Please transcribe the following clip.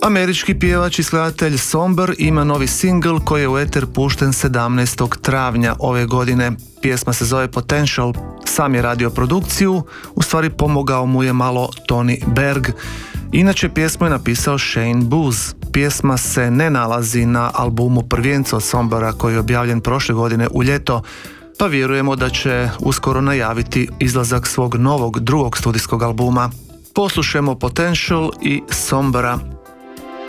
Američki pjevač i skladatelj Somber ima novi singl koji je u eter pušten 17. travnja ove godine. Pjesma se zove Potential. Sam je radio produkciju, u stvari pomogao mu je malo Tony Berg. Inače, pjesmu je napisao Shane Booz. Pjesma se ne nalazi na albumu Prvijenca od Sombera koji je objavljen prošle godine u ljeto, pa vjerujemo da će uskoro najaviti izlazak svog novog drugog studijskog albuma. Poslušajmo Potential i Sombera.